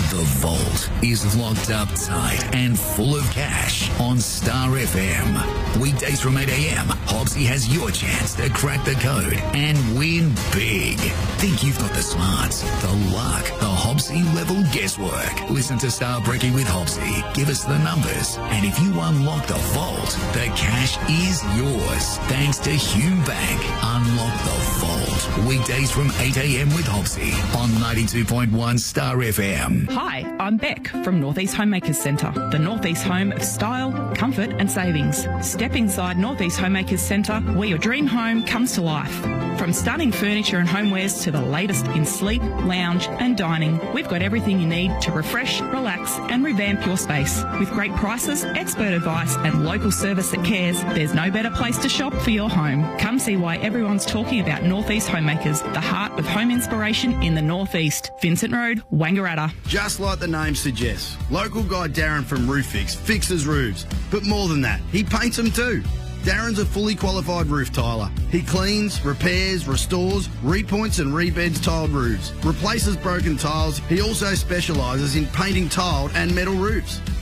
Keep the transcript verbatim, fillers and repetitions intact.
The Vault is locked up tight and full of cash on Star F M. Weekdays from eight a.m, Hobbsy has your chance to crack the code and win big. Think you've got the smarts, the luck, the Hobbsy level guesswork? Listen to Star Breaking with Hobbsy. Give us the numbers. And if you unlock the Vault, the cash is yours. Thanks to Hume Bank. Unlock the Vault. Weekdays from eight a.m. with Hobbsy on ninety-two point one Star F M. Hi, I'm Beck from Northeast Homemakers Centre, the Northeast home of style, comfort and savings. Step inside Northeast Homemakers Centre where your dream home comes to life. From stunning furniture and homewares to the latest in sleep, lounge and dining, we've got everything you need to refresh, relax and revamp your space. With great prices, expert advice and local service that cares, there's no better place to shop for your home. Come see why everyone's talking about Northeast Homemakers, the heart of home inspiration in the Northeast. Vincent Road, Wangaratta. Just like the name suggests, local guy Darren from Roof Fix fixes roofs. But more than that, he paints them too. Darren's a fully qualified roof tiler. He cleans, repairs, restores, repoints and rebeds tiled roofs, replaces broken tiles. He also specialises in painting tiled and metal roofs.